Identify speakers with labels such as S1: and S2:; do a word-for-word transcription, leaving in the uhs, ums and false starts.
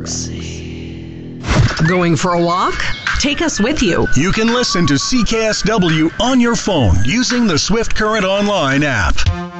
S1: Going for a walk? Take us with you.
S2: You can listen to C K S W on your phone using the Swift Current Online app.